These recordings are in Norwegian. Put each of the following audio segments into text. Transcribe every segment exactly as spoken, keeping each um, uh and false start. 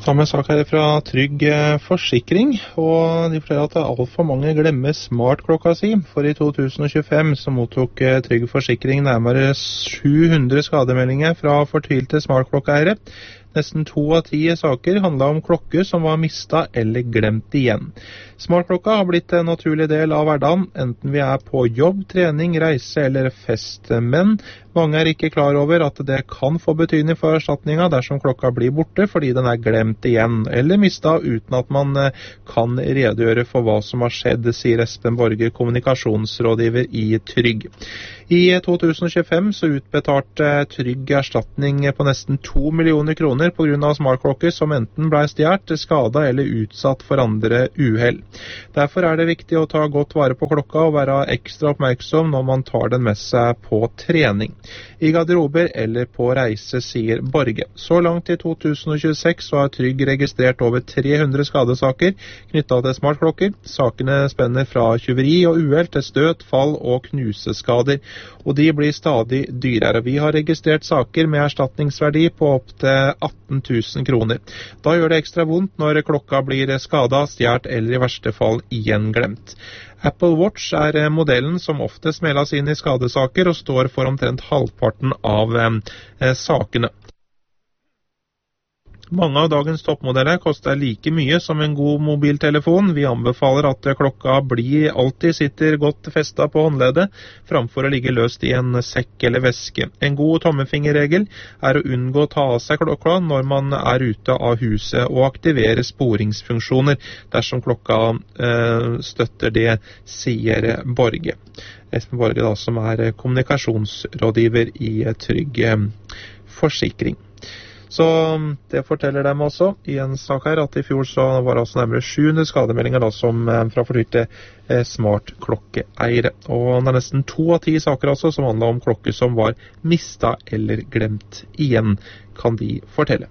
Ta med sak her fra Trygg Forsikring, og de forteller at alt for mange glemmer smartklokka si. For i to tusen og tjuefem så mottok Trygg Forsikring nærmere sju hundre skademeldinger fra fortvilte smartklokkeeiere. Nesten to av ti saker handlet om klokker som var mistet eller glemt igjen. Smartklokka har blitt en naturlig del av hverdagen, enten vi er på jobb, trening, reise eller fest. Men mange er ikke klar over at det kan få betydning for erstatninga dersom klokka blir borte fordi den er glemt igjen, eller mistet uten at man kan redegjøre for hva som har skjedd, sier Espen Borge, kommunikasjonsrådgiver i Trygg. I to tusen og tjuefem så utbetalte Trygg erstatning på nesten to millioner kroner på grunn av smartklokker som enten ble stjert, skadet eller utsatt for andre uhell. Derfor er det viktig å ta godt vare på klokka og være ekstra oppmerksom når man tar den med seg på trening, i garderober eller på reise, sier Borge. Så langt i to tusen og tjueseks så har Trygg registrert over tre hundre skadesaker knyttet til smartklokker. Sakene spenner fra tyveri og uhell til støt, fall og knuseskader, og de blir stadig dyrere. Vi har registrert saker med erstatningsverdi på opp til atten tusen kroner. Da gjør det ekstra vondt når klokka blir skadet, stjert eller i verste fall igjen glemt. Apple Watch er modellen som oftest meldes inn i skadesaker og står for omtrent halvparten av eh, sakene. Mange av dagens toppmodeller koster like mye som en god mobiltelefon. Vi anbefaler at klokka blir alltid sitter godt festet på håndleddet, framfor å ligge løst i en sekk eller veske. En god tommefingerregel er å unngå å ta av seg klokka når man er ute av huset, og aktivere sporingsfunksjoner dersom klokka eh, støtter det, sier Borge. Espen Borge da, som er kommunikasjonsrådgiver i Trygg Forsikring. Så det forteller dem også i en sak her at i fjor så var det altså nærmere sju hundre skademeldinger da, som fra fortvilte eh, smartklokkeeiere. Og det er nesten to av ti saker altså som handler om klokker som var mistet eller glemt igjen, kan de fortelle.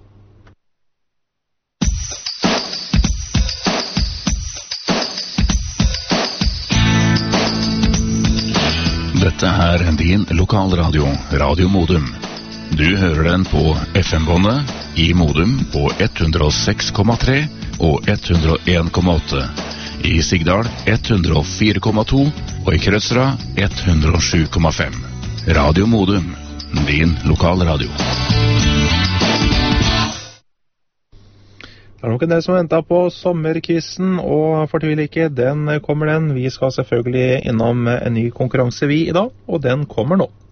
Dette er din lokalradio, Radio Modum. Du hører den på F M-båndet i Modum på ett hundre og seks komma tre og ett hundre og en komma åtte. I Sigdal ett hundre og fire komma to og i Krødsra ett hundre og sju komma fem. Radio Modum, din lokalradio. Det er nok en del som venter på sommerquizen, og fortvil ikke, den kommer den. Vi skal selvfølgelig innom en ny konkurranse vi i dag, og den kommer nå.